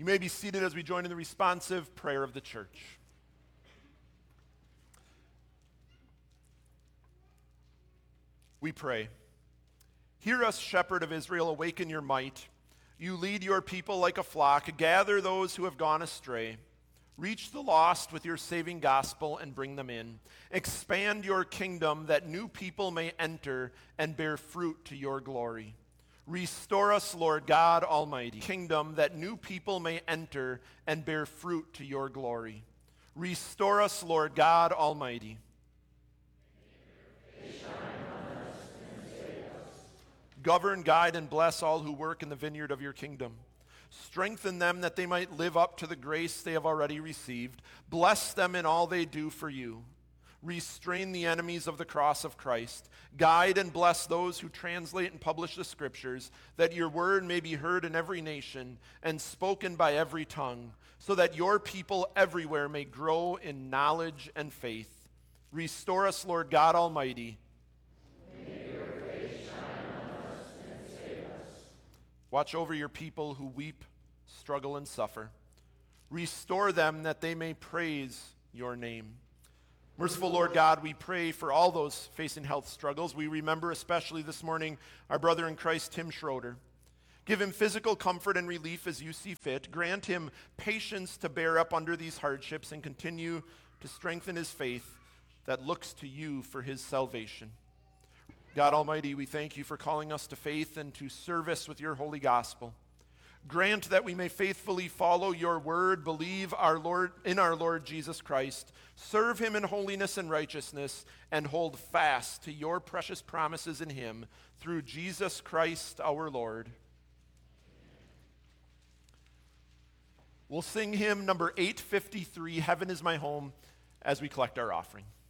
You may be seated as we join in the responsive prayer of the church. We pray. Hear us, Shepherd of Israel, awaken your might. You lead your people like a flock. Gather those who have gone astray. Reach the lost with your saving gospel and bring them in. Expand your kingdom that new people may enter and bear fruit to your glory. Restore us, Lord God Almighty, kingdom that new people may enter and bear fruit to your glory. Restore us, Lord God Almighty. Govern, guide, and bless all who work in the vineyard of your kingdom. Strengthen them that they might live up to the grace they have already received. Bless them in all they do for you. Restrain the enemies of the cross of Christ. Guide and bless those who translate and publish the scriptures, that your word may be heard in every nation and spoken by every tongue, so that your people everywhere may grow in knowledge and faith. Restore us, Lord God Almighty. May your face shine on us and save us. Watch over your people who weep, struggle, and suffer. Restore them that they may praise your name. Merciful Lord God, we pray for all those facing health struggles. We remember especially this morning our brother in Christ, Tim Schroeder. Give him physical comfort and relief as you see fit. Grant him patience to bear up under these hardships and continue to strengthen his faith that looks to you for his salvation. God Almighty, we thank you for calling us to faith and to service with your holy gospel. Grant that we may faithfully follow your word, believe in our Lord Jesus Christ, serve him in holiness and righteousness, and hold fast to your precious promises in him through Jesus Christ our Lord. We'll sing hymn number 853, Heaven is My Home, as we collect our offering.